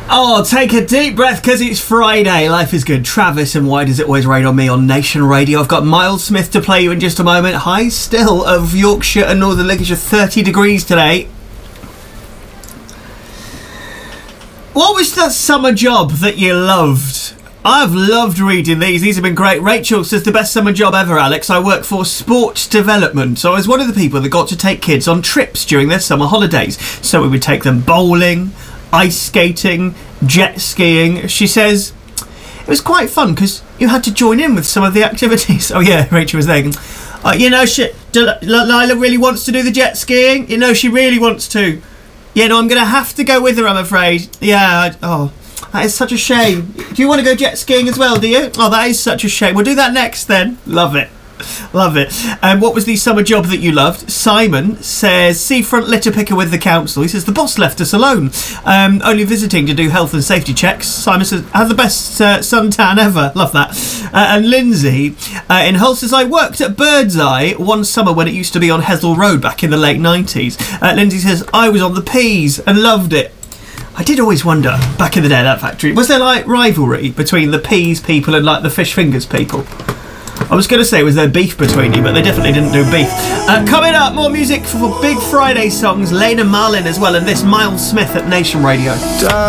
Oh, take a deep breath because it's Friday. Life is good. Travis and Why Does It Always Rain on Me on Nation Radio. I've got Miles Smith to play you in just a moment. Highs still of Yorkshire and Northern Lincolnshire, 30 degrees today. What was that summer job that you loved? I've loved reading these. These have been great. Rachel says, the best summer job ever, Alex. I work for sports development. So I was one of the people that got to take kids on trips during their summer holidays. So we would take them bowling, ice skating, jet skiing. She says it was quite fun because you had to join in with some of the activities. Oh yeah, Rachel was there. Lila really wants to do the jet skiing. You know, she really wants to. Yeah, no, I'm going to have to go with her, I'm afraid. Yeah, that is such a shame. Do you want to go jet skiing as well, do you? Oh, that is such a shame. We'll do that next then. Love it. Love it. What was the summer job that you loved? Simon says, seafront litter picker with the council. He says, the boss left us alone. Only visiting to do health and safety checks. Simon says, had the best suntan ever. Love that. And Lindsay in Hull says, I worked at Birdseye one summer when it used to be on Hethel Road back in the late 90s. Lindsay says, I was on the Peas and loved it. I did always wonder, back in the day at that factory, was there like rivalry between the Peas people and like the Fish Fingers people? I was going to say, was there beef between you, but they definitely didn't do beef. Coming up, more music for Big Friday songs, Lena Marlin as well, and this Miles Smith at Nation Radio.